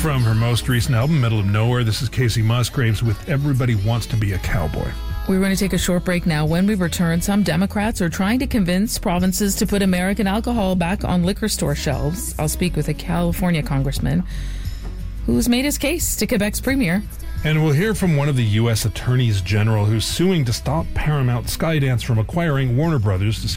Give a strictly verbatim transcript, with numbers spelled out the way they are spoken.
From her most recent album, Middle of Nowhere, this is Casey Musgraves with Everybody Wants to Be a Cowboy. We're going to take a short break now. When we return, some Democrats are trying to convince provinces to put American alcohol back on liquor store shelves. I'll speak with a California congressman who's made his case to Quebec's premier. And we'll hear from one of the U S attorneys general who's suing to stop Paramount Skydance from acquiring Warner Brothers